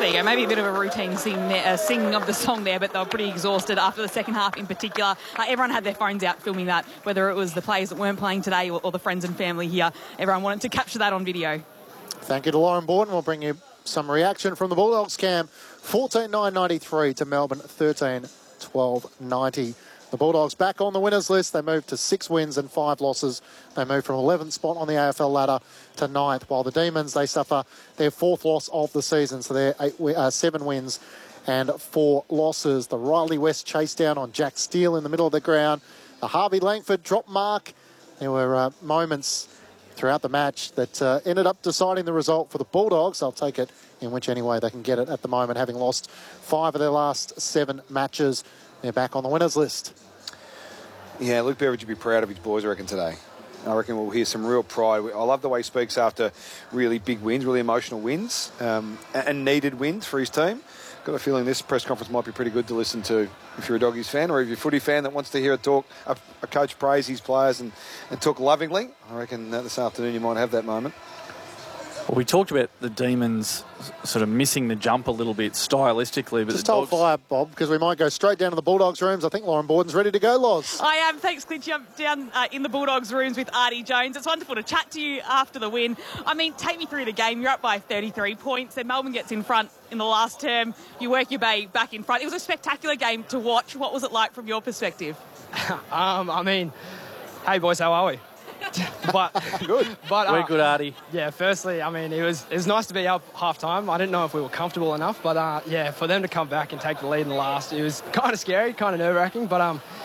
you go. Maybe a bit of a routine singing of the song there, but they were pretty exhausted after the second half in particular. Everyone had their phones out filming that, whether it was the players that weren't playing today or the friends and family here. Everyone wanted to capture that on video. Thank you to Lauren Borden. We'll bring you some reaction from the Bulldogs, Cam. 14-9-93 to Melbourne, 13-12-90. The Bulldogs back on the winners list. They moved to 6 wins and 5 losses. They moved from 11th spot on the AFL ladder to 9th, while the Demons, they suffer their 4th loss of the season. So they're 7 wins and 4 losses. The Riley West chase down on Jack Steele in the middle of the ground. The Harvey Langford drop mark. There were moments throughout the match that ended up deciding the result for the Bulldogs. They'll take it in which way they can get it at the moment, having lost 5 of their last 7 matches. They're back on the winners list. Yeah, Luke Beveridge would be proud of his boys, I reckon, today. I reckon we'll hear some real pride. I love the way he speaks after really big wins, really emotional wins, and needed wins for his team. Got a feeling this press conference might be pretty good to listen to if you're a Doggies fan, or if you're a footy fan that wants to hear a coach praise his players and talk lovingly. I reckon this afternoon you might have that moment. Well, we talked about the Demons sort of missing the jump a little bit stylistically. But just hold fire, Bob, because we might go straight down to the Bulldogs rooms. I think Lauren Borden's ready to go, Loz. I am. Thanks, Clint. I'm down in the Bulldogs rooms with Artie Jones. It's wonderful to chat to you after the win. I mean, take me through the game. You're up by 33 points. Then Melbourne gets in front in the last term. You work your way back in front. It was a spectacular game to watch. What was it like from your perspective? I mean, hey, boys, how are we? But good. But we're good, Artie. Yeah, firstly, I mean, it was nice to be up half-time. I didn't know if we were comfortable enough, but yeah, for them to come back and take the lead in the last, it was kind of scary, kind of nerve-wracking. But